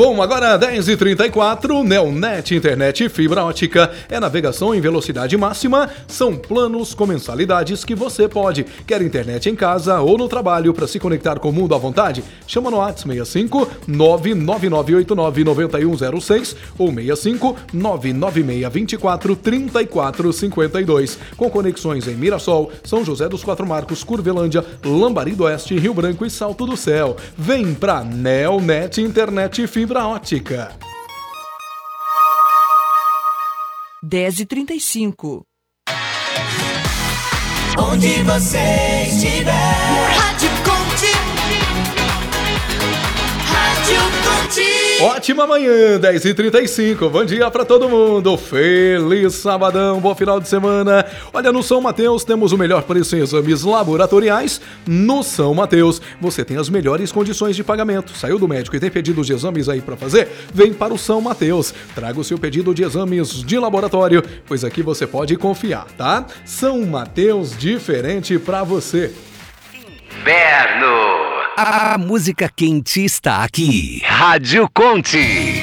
Bom, agora 10h34, Neonet Internet Fibra Ótica é navegação em velocidade máxima, são planos com mensalidades que você pode. Quer internet em casa ou no trabalho para se conectar com o mundo à vontade? Chama no WhatsApp 65 999899106 ou 65 99624 3452. Com conexões em Mirassol, São José dos Quatro Marcos, Curvelândia, Lambari do Oeste, Rio Branco e Salto do Céu. Vem pra Neonet Internet Fibra Ótica. 10h35. Onde você estiver, Rádio Conte. Rádio Conte. Ótima manhã, 10h35. Bom dia pra todo mundo. Feliz sabadão, bom final de semana. Olha, no São Mateus temos o melhor preço em exames laboratoriais. No São Mateus você tem as melhores condições de pagamento. Saiu do médico e tem pedido de exames aí pra fazer? Vem para o São Mateus. Traga o seu pedido de exames de laboratório, pois aqui você pode confiar, tá? São Mateus, diferente pra você. Inverno. A música quente está aqui. Rádio Conte.